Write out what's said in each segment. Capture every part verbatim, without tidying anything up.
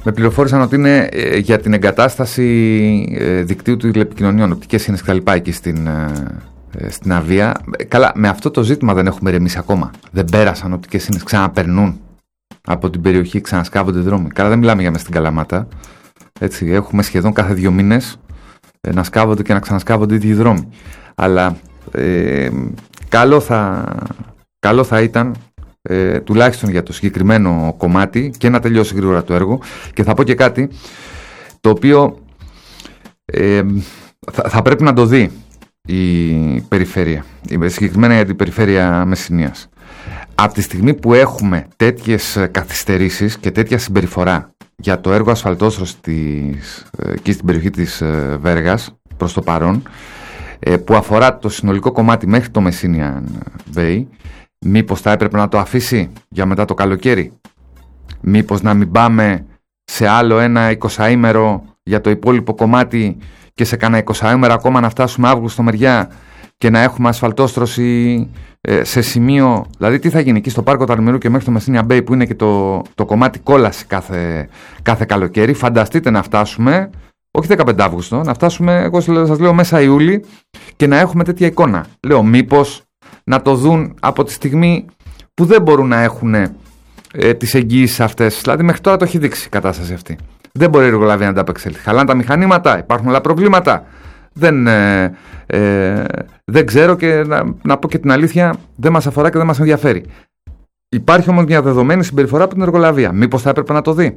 Με πληροφόρησαν ότι είναι ε, για την εγκατάσταση ε, δικτύου του τηλεπικοινωνιών, οπτικές ίνες κτλ. Εκεί στην, ε, στην Αβία. Καλά, με αυτό το ζήτημα δεν έχουμε ηρεμήσει ακόμα. Δεν πέρασαν οπτικές ίνες, ξαναπερνούν από την περιοχή, ξανασκάβονται δρόμοι. Καλά, δεν μιλάμε για μέσα στην Καλαμάτα. Έτσι, έχουμε σχεδόν κάθε δύο μήνες ε, να σκάβονται και να ξανασκάβονται οι ίδιοι δρόμοι. Αλλά ε, καλό, θα, καλό θα ήταν ε, τουλάχιστον για το συγκεκριμένο κομμάτι και να τελειώσει γρήγορα το έργο. Και θα πω και κάτι το οποίο ε, θα, θα πρέπει να το δει η περιφέρεια, η, συγκεκριμένα για την περιφέρεια Μεσσηνίας. Από τη στιγμή που έχουμε τέτοιες καθυστερήσεις και τέτοια συμπεριφορά για το έργο ασφαλτόστρωσης εκεί στην περιοχή της Βέργας προς το παρόν, που αφορά το συνολικό κομμάτι μέχρι το Messinian Bay, μήπως θα έπρεπε να το αφήσει για μετά το καλοκαίρι? Μήπως να μην πάμε σε άλλο ένα εικοσαήμερο για το υπόλοιπο κομμάτι και σε κάνα εικοσαήμερο ακόμα να φτάσουμε Αύγουστο μεριά και να έχουμε ασφαλτόστρωση ε, σε σημείο? Δηλαδή τι θα γίνει εκεί στο πάρκο Ταλμηρού και μέχρι το Messinian Bay που είναι και το, το κομμάτι κόλαση κάθε, κάθε καλοκαίρι? Φανταστείτε να φτάσουμε, όχι δεκαπέντε Αύγουστο, να φτάσουμε, εγώ σας λέω, μέσα Ιούλη και να έχουμε τέτοια εικόνα. Λέω μήπως να το δουν από τη στιγμή που δεν μπορούν να έχουν ε, τις εγγύησεις αυτές. Δηλαδή μέχρι τώρα το έχει δείξει η κατάσταση αυτή. Δεν μπορεί η εργολαβία να τα απεξέλθει. Χαλάνε τα μηχανήματα, υπάρχουν άλλα προβλήματα. Δεν, ε, ε, δεν ξέρω και να, να πω και την αλήθεια, δεν μας αφορά και δεν μας ενδιαφέρει. Υπάρχει όμως μια δεδομένη συμπεριφορά από την εργολαβία. Μήπως θα έπρεπε να το δει?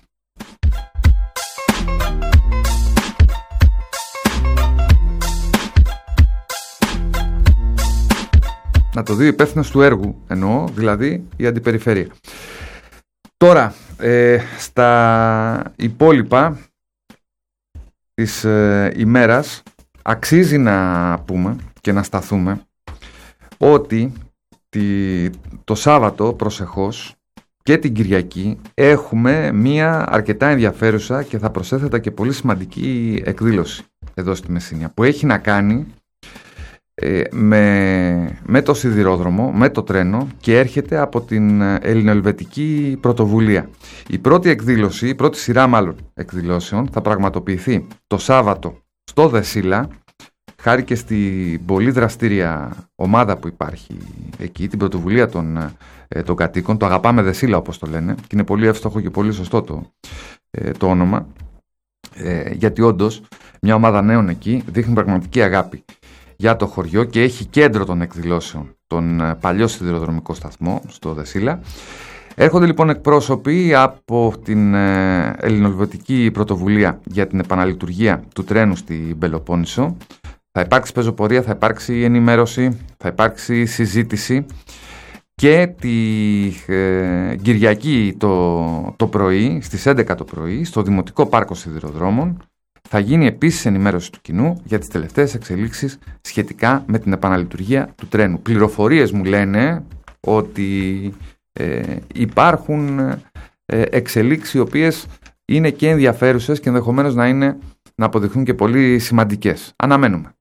Να το δει ο υπεύθυνος του έργου, εννοώ, δηλαδή η αντιπεριφέρεια. Τώρα, ε, στα υπόλοιπα της ε, ημέρας αξίζει να πούμε και να σταθούμε ότι τη, το Σάββατο προσεχώς και την Κυριακή έχουμε μία αρκετά ενδιαφέρουσα και θα προσέθετα και πολύ σημαντική εκδήλωση εδώ στη Μεσσηνία, που έχει να κάνει ε, με, με το σιδηρόδρομο, με το τρένο και έρχεται από την ελληνοελβετική πρωτοβουλία. Η πρώτη εκδήλωση, η πρώτη σειρά μάλλον εκδηλώσεων θα πραγματοποιηθεί το Σάββατο στο Δεσίλα, χάρη και στην πολύ δραστήρια ομάδα που υπάρχει εκεί, την πρωτοβουλία των, ε, των κατοίκων, το Αγαπάμε Δεσίλα όπως το λένε, και είναι πολύ εύστοχο και πολύ σωστό το, ε, το όνομα, ε, γιατί όντως μια ομάδα νέων εκεί δείχνει πραγματική αγάπη για το χωριό και έχει κέντρο των εκδηλώσεων τον ε, παλιό σιδηροδρομικό σταθμό στο Δεσίλα. Έρχονται λοιπόν εκπρόσωποι από την ε, ελληνοελβετική πρωτοβουλία για την επαναλειτουργία του τρένου στην Πελοπόννησο. Θα υπάρξει πεζοπορία, θα υπάρξει ενημέρωση, θα υπάρξει συζήτηση και τη ε, Κυριακή το, το πρωί, στις έντεκα το πρωί, στο Δημοτικό Πάρκο Σιδηροδρόμων, θα γίνει επίσης ενημέρωση του κοινού για τις τελευταίες εξελίξεις σχετικά με την επαναλειτουργία του τρένου. Πληροφορίες μου λένε ότι ε, υπάρχουν ε, εξελίξεις οι οποίες είναι και ενδιαφέρουσες και ενδεχομένως να, είναι, να αποδειχθούν και πολύ σημαντικές. Αναμένουμε.